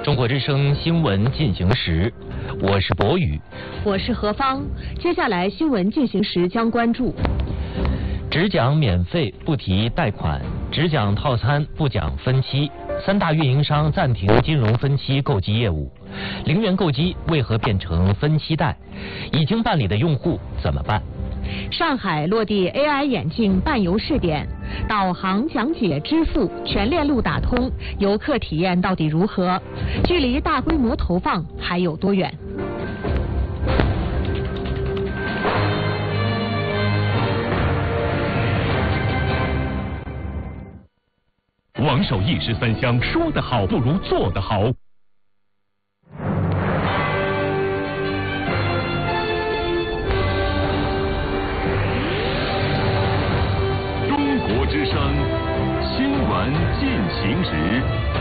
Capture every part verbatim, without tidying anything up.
中国之声新闻进行时，我是博宇， 我是何芳。接下来新闻进行时将关注： 只讲免费不提贷款，只讲套餐不讲分期，三大运营商暂停金融分期购机业务。零元购机为何变成分期贷？已经办理的用户怎么办？ 上海落地 A I 眼镜伴游试点，导航、讲解、支付全链路打通，游客体验到底如何？距离大规模投放还有多远？ 王守一石三香，说得好不如做得好。中国之声新闻进行时。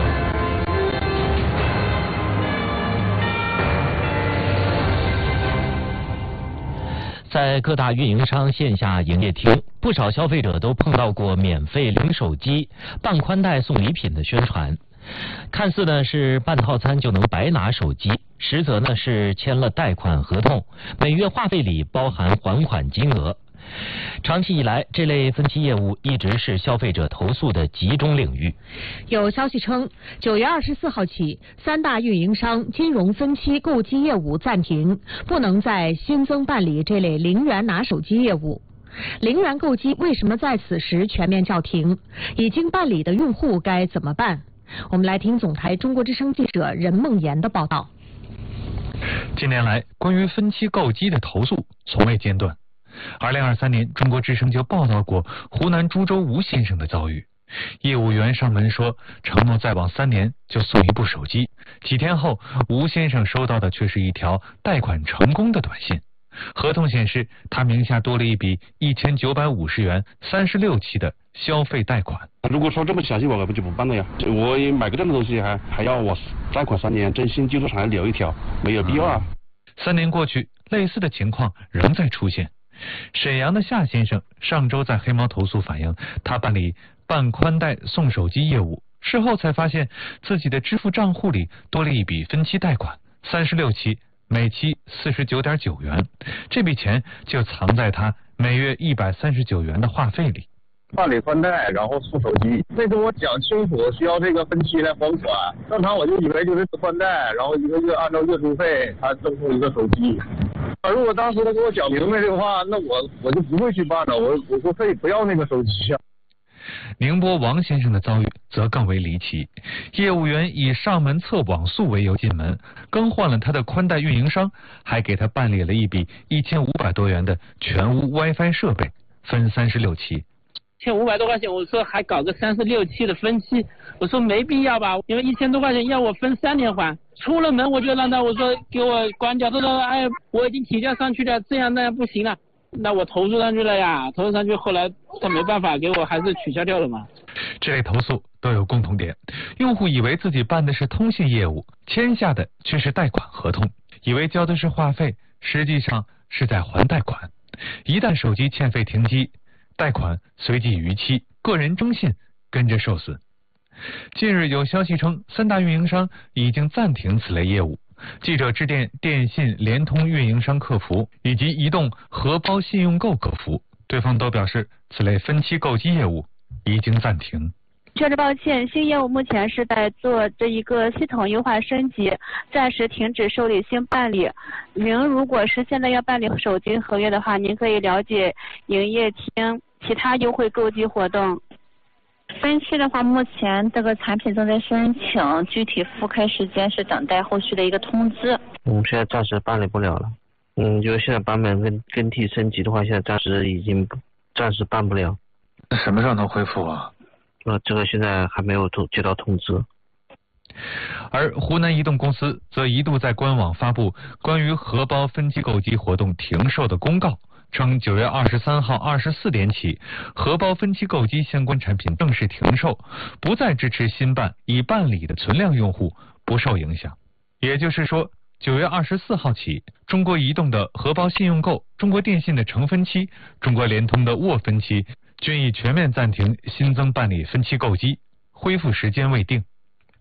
在各大运营商线下营业厅，不少消费者都碰到过免费领手机、办宽带送礼品的宣传。看似呢是办套餐就能白拿手机，实则呢是签了贷款合同，每月话费里包含还款金额。长期以来，这类分期业务一直是消费者投诉的集中领域。 有消息称，九月二十四号起，三大运营商金融分期购机业务暂停，不能再新增办理这类零元拿手机业务。零元购机为什么在此时全面叫停？已经办理的用户该怎么办？我们来听总台中国之声记者任梦妍的报道。 近年来，关于分期购机的投诉从未间断。二零二三年，中国之声就报道过湖南株洲吴先生的遭遇。业务员上门说，承诺再往三年就送一部手机。几天后，吴先生收到的却是一条贷款成功的短信。合同显示，他名下多了一笔一千九百五十元三十六期的消费贷款。 如果说这么详细，我根本就不办了呀！我也买个这样的东西还还要我贷款三年，征信记录上还留一条，没有必要啊！ 三年过去，类似的情况仍在出现。沈阳的夏先生上周在黑猫投诉反映，他办理办宽带送手机业务，事后才发现自己的支付账户里多了一笔分期贷款，三十六期，每期四十九点九元，这笔钱就藏在他每月一百三十九元的话费里。 办理宽带，然后送手机，没跟我讲清楚需要这个分期来还款。正常我就以为就是宽带，然后一个月按照月租费，他赠送一个手机。如果当时他给我讲明白的话，那我我就不会去办了，我我说非不要那个手机啊。 宁波王先生的遭遇则更为离奇，业务员以上门测网速为由进门，更换了他的宽带运营商，还给他办理了一笔一千五百多元的全屋 WiFi 设备，分三十六期。 一千五百多块钱，我说还搞个三十六期的分期，我说没必要吧，因为一千多块钱要我分三年还。出了门我就让他我说给我关掉，他说哎我已经提交上去了，这样那样不行了，那我投诉上去了呀，投诉上去后来他没办法给我还是取消掉了嘛。 这类投诉都有共同点，用户以为自己办的是通信业务，签下的却是贷款合同，以为交的是话费，实际上是在还贷款。一旦手机欠费停机，贷款随即逾期，个人征信跟着受损。近日有消息称，三大运营商已经暂停此类业务。记者致电电信、联通运营商客服以及移动荷包信用购客服，对方都表示此类分期购机业务已经暂停。 确实抱歉，新业务目前是在做这一个系统优化升级，暂时停止受理新办理。您如果是现在要办理手机合约的话，您可以了解营业厅其他优惠购机活动。 分期的话，目前这个产品正在申请，具体复开时间是等待后续的一个通知。 嗯，现在暂时办理不了了。嗯，就是现在版本跟更替升级的话，现在暂时已经暂时办不了。 那什么时候能恢复啊？ 呃，这个现在还没有通接到通知。 而湖南移动公司则一度在官网发布关于荷包分期购机活动停售的公告，称九月二十三号二十四点起，荷包分期购机相关产品正式停售，不再支持新办已办理的存量用户不受影响。也就是说，九月二十四号起，中国移动的荷包信用购、中国电信的成分期、中国联通的握分期均已全面暂停新增办理分期购机，恢复时间未定。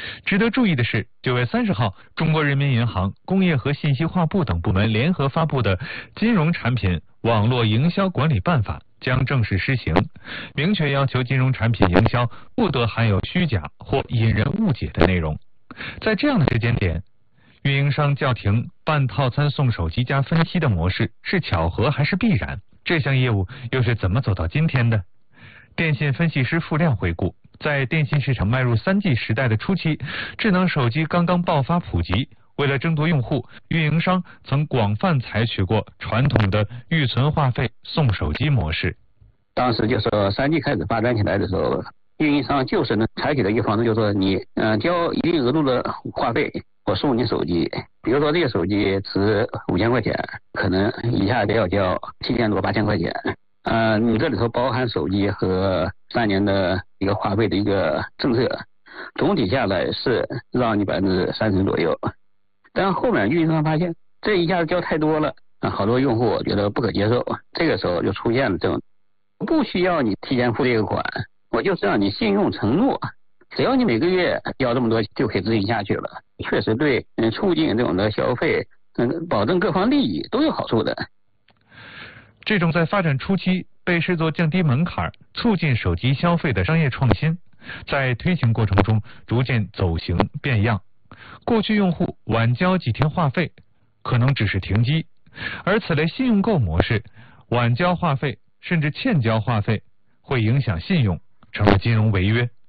值得注意的是，九月三十号，中国人民银行、工业和信息化部等部门联合发布的《金融产品网络营销管理办法》将正式施行，明确要求金融产品营销不得含有虚假或引人误解的内容。在这样的时间点，运营商叫停办套餐送手机加分期的模式是巧合还是必然？这项业务又是怎么走到今天的？电信分析师付亮回顾，在电信市场迈入 三 G 时代的初期，智能手机刚刚爆发普及，为了争夺用户，运营商曾广泛采取过传统的预存话费送手机模式。 当时就是说 三 G 开始发展起来的时候，运营商就是能采取的一个方式，就是说你嗯、呃、交一定额度的话费，我送你手机。比如说这个手机值五千块钱，可能一下子要交七千多八千块钱。呃，你这里头包含手机和三年的一个话费的一个政策，总体下来是让你百分之三十左右。但后面运营商发现这一下子交太多了，啊，好多用户觉得不可接受，这个时候就出现了这种不需要你提前付这个款，我就是让你信用承诺，只要你每个月交这么多就可以执行下去了，确实对嗯促进这种的消费，嗯，保证各方利益都有好处的。 这种在发展初期被视作降低门槛、促进手机消费的商业创新，在推行过程中逐渐走形变样。过去用户晚交几天话费可能只是停机，而此类信用购模式，晚交话费甚至欠交话费会影响信用，成了金融违约。